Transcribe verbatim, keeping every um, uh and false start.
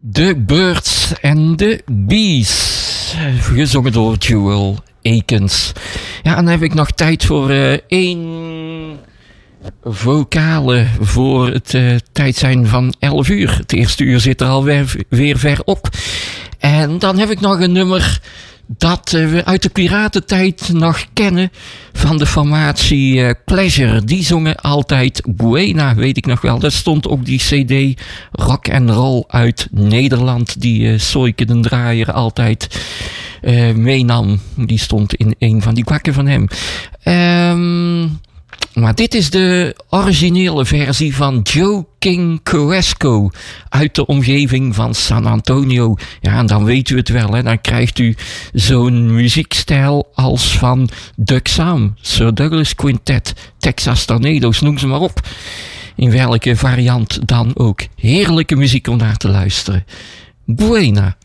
The Birds and the Bees, gezongen door Jewel Akins. Ja, en dan heb ik nog tijd voor uh, één vocale voor het uh, tijd zijn van elf uur. Het eerste uur zit er alweer weer ver op. En dan heb ik nog een nummer dat uh, we uit de piratentijd nog kennen van de formatie uh, Pleasure. Die zongen altijd Buena, weet ik nog wel. Dat stond op die cd Rock and Roll uit Nederland, die uh, Soike den Draaier altijd uh, meenam. Die stond in een van die kwakken van hem. Um, Maar dit is de originele versie van Joe King Coesco uit de omgeving van San Antonio. Ja, en dan weet u het wel, hè. Dan krijgt u zo'n muziekstijl als van Duck Sam, Sir Douglas Quintet, Texas Tornadoes, noem ze maar op. In welke variant dan ook. Heerlijke muziek om naar te luisteren. Buena.